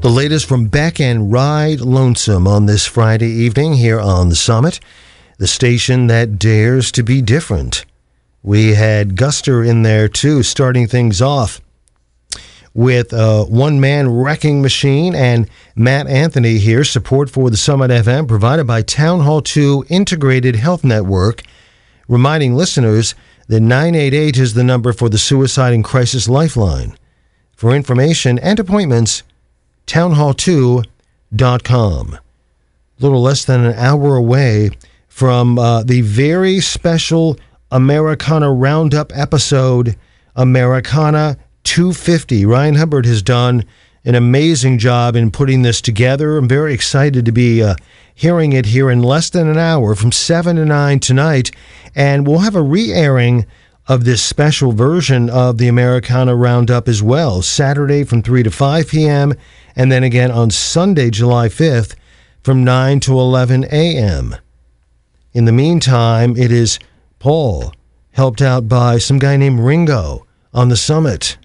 The latest from Beck and Ride Lonesome on this Friday evening here on The Summit, the station that dares to be different. We had Guster in there too, starting things off with One Man Wrecking Machine and Matt Anthony here. Support for the Summit FM provided by Town Hall 2 Integrated Health Network, reminding listeners that 988 is the number for the Suicide and Crisis Lifeline. For information and appointments, townhall2.com. A little less than an hour away from the very special Americana Roundup episode, Americana 250. Ryan Hubbard has done an amazing job in putting this together. I'm very excited to be hearing it here in less than an hour from 7 to 9 tonight. And we'll have a re-airing of this special version of the Americana Roundup as well, Saturday from 3 to 5 p.m., and then again on Sunday, July 5th, from 9 to 11 a.m. In the meantime, it is Paul, helped out by some guy named Ringo on the Summit.